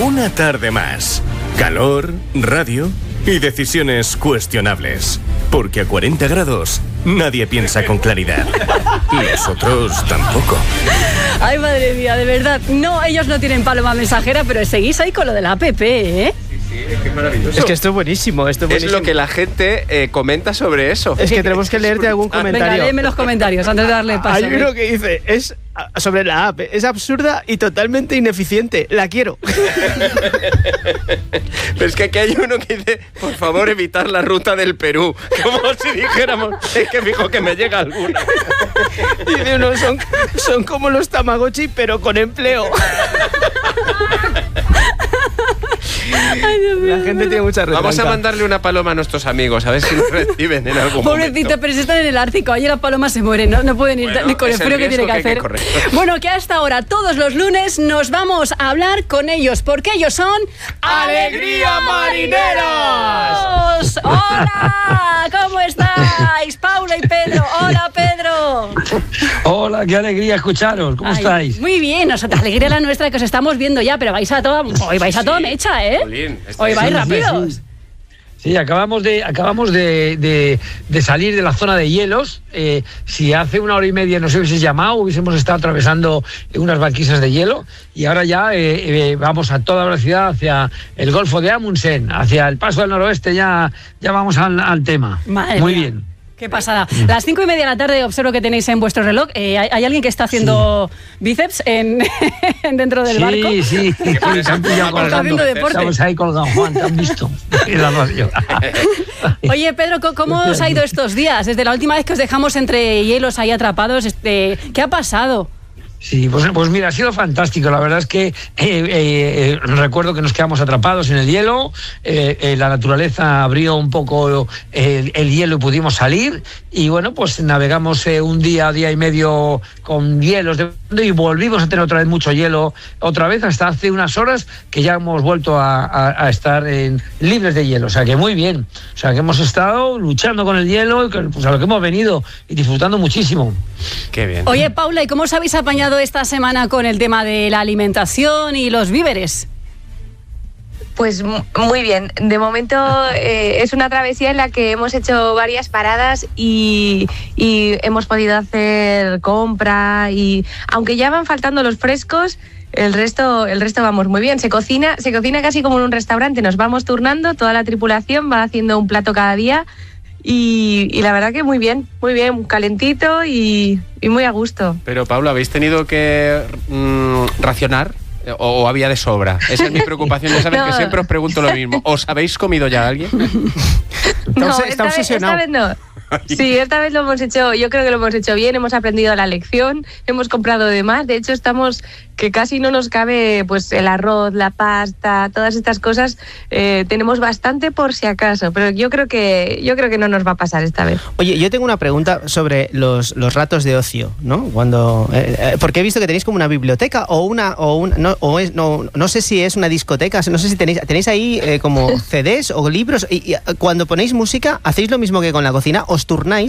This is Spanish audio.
Una tarde más. Calor, radio y decisiones cuestionables. Porque a 40 grados nadie piensa con claridad. Nosotros tampoco. Ay, madre mía, de verdad. No, ellos no tienen paloma mensajera, pero seguís ahí con lo de la app, ¿eh? Sí, es que es maravilloso. Es que esto es buenísimo, Es lo que la gente comenta sobre eso. Es que tenemos que leerte algún comentario. Venga, léeme los comentarios antes de darle paso. Hay uno que dice, es sobre la app, es absurda y totalmente ineficiente, la quiero. Pero es que aquí hay uno que dice, por favor, evitar la ruta del Perú. Como si dijéramos, es que fijo que me llega alguna. Dice uno, son como los Tamagotchi, pero con empleo. Ay, Dios mío, la gente tiene mucha retranca. Vamos a mandarle una paloma a nuestros amigos, a ver si nos reciben en algún Pobrecito, momento. pero si están en el Ártico, allí las palomas se mueren, no pueden ir ni con el frío que tiene que hacer. Bueno, que hasta ahora, todos los lunes, nos vamos a hablar con ellos, porque ellos son... ¡Alegría Marineros! ¡Hola! ¿Cómo estáis? Paula y Pedro. ¡Hola, Pedro! Hola, qué alegría escucharos. ¿Cómo estáis? Muy bien, nosotros, alegría la nuestra que os estamos viendo ya, pero hoy vais a toda mecha, ¿eh? Hoy vais rápidos. Sí, acabamos de salir de la zona de hielos. Si hace una hora y media nos hubieses llamado, hubiésemos estado atravesando unas banquisas de hielo y ahora ya vamos a toda velocidad hacia el Golfo de Amundsen, hacia el Paso del Noroeste, ya vamos al tema. Madre Muy mía. bien. Qué pasada. Las 5:30 de la tarde observo que tenéis en vuestro reloj. ¿Hay alguien que está haciendo bíceps dentro del barco? Sí, se han pillado colgando. Haciendo deporte. Estamos ahí colgados, Juan, ¿te han visto? Oye, Pedro, ¿cómo os ha ido estos días? Desde la última vez que os dejamos entre hielos ahí atrapados, ¿qué ha pasado? Sí, pues mira, ha sido fantástico. La verdad es que recuerdo que nos quedamos atrapados en el hielo, la naturaleza abrió un poco el hielo y pudimos salir y bueno, pues navegamos un día y medio con hielos y volvimos a tener otra vez mucho hielo, otra vez hasta hace unas horas que ya hemos vuelto a estar libres de hielo, o sea que muy bien, o sea que hemos estado luchando con el hielo, pues a lo que hemos venido y disfrutando muchísimo. Qué bien. Oye, Paula, ¿y cómo os habéis apañado esta semana con el tema de la alimentación y los víveres? Pues muy bien. De momento es una travesía en la que hemos hecho varias paradas y hemos podido hacer compra y aunque ya van faltando los frescos, el resto vamos muy bien. Se cocina casi como en un restaurante. Nos vamos turnando, toda la tripulación va haciendo un plato cada día. Y la verdad que muy bien, calentito y muy a gusto. Pero Paula, ¿habéis tenido que racionar o había de sobra? Esa es mi preocupación, ya sabes que siempre os pregunto lo mismo. ¿Os habéis comido ya a alguien? No, esta vez no. Sí, esta vez lo hemos hecho, yo creo que lo hemos hecho bien, hemos aprendido la lección, hemos comprado de más, de hecho estamos que casi no nos cabe pues el arroz, la pasta, todas estas cosas, tenemos bastante por si acaso, pero yo creo que no nos va a pasar esta vez. Oye, yo tengo una pregunta sobre los ratos de ocio, ¿no? Porque he visto que tenéis como una biblioteca no sé si es una discoteca, no sé si tenéis ahí como CDs o libros y cuando ponéis música, ¿hacéis lo mismo que con la cocina? ¿Os turnáis